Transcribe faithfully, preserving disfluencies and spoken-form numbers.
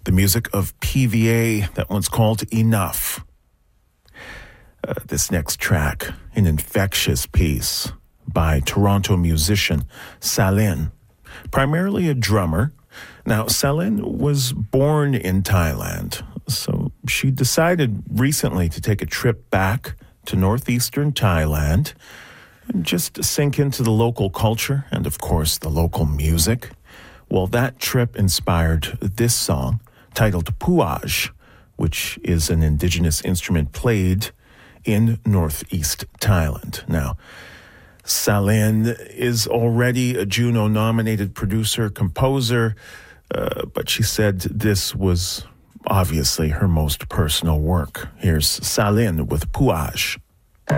the music of P V A, that one's called Enough. Uh, this next track, an infectious piece by Toronto musician Salin, primarily a drummer. Now, Salin was born in Thailand, so she decided recently to take a trip back to northeastern Thailand and just sink into the local culture and, of course, the local music. Well, that trip inspired this song titled Puaj, which is an indigenous instrument played in northeast Thailand. Now, Salin is already a Juno-nominated producer, composer, uh, but she said this was obviously her most personal work. Here's Salin with Puaj.